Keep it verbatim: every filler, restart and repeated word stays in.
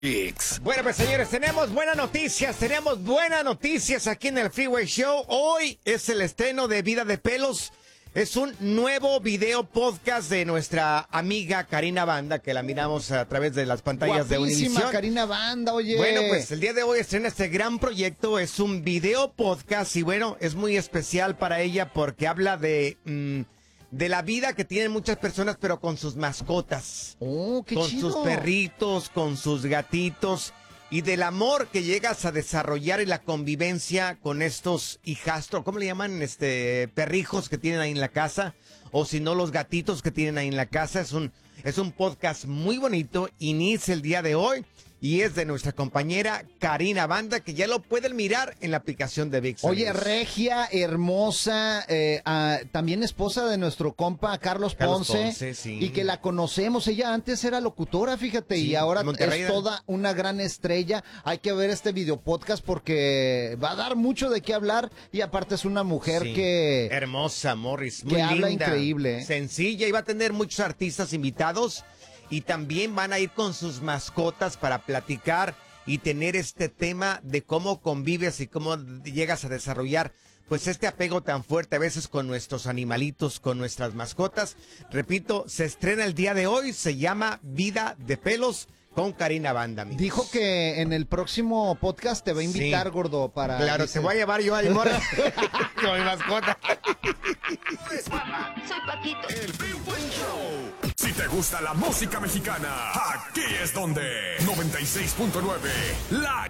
Bueno, pues señores, tenemos buenas noticias, tenemos buenas noticias aquí en el Freeway Show. Hoy es el estreno de Vida de Pelos. Es un nuevo video podcast de nuestra amiga Karina Banda, que la miramos a través de las pantallas de Univisión. Guapísima Karina Banda, oye. Bueno, pues el día de hoy estrena este gran proyecto, es un video podcast y bueno, es muy especial para ella porque habla de... Mmm, de la vida que tienen muchas personas, pero con sus mascotas. Oh, qué con chido. sus perritos, con sus gatitos. Y del amor que llegas a desarrollar y la convivencia con estos hijastros, ¿cómo le llaman? Este, perrijos que tienen ahí en la casa. O si no, los gatitos que tienen ahí en la casa. Es un, es un podcast muy bonito. Inicia el día de hoy. Y es de nuestra compañera Karina Banda, que ya lo pueden mirar en la aplicación de ViX. Oye, regia, hermosa, eh, ah, también esposa de nuestro compa Carlos, Carlos Ponce, Ponce, sí. Y que la conocemos. Ella antes era locutora, fíjate, Sí, y ahora Monterrey, es toda una gran estrella. Hay que ver este video podcast porque va a dar mucho de qué hablar y aparte es una mujer Sí. que... Hermosa, Morris, muy que linda. habla increíble, ¿eh? Sencilla, y va a tener muchos artistas invitados. Y también van a ir con sus mascotas para platicar y tener este tema de cómo convives y cómo llegas a desarrollar pues este apego tan fuerte a veces con nuestros animalitos, con nuestras mascotas. Repito, se estrena el día de hoy, se llama Vida de Pelos con Karina Banda. Amigos. Dijo que en el próximo podcast te va a invitar, Sí. gordo, para... Claro, dice- te voy a llevar yo a Morris con mi mascota. Mamá, soy Paquito. El Freeway Show. Si te gusta la música mexicana, aquí es donde noventa y seis punto nueve La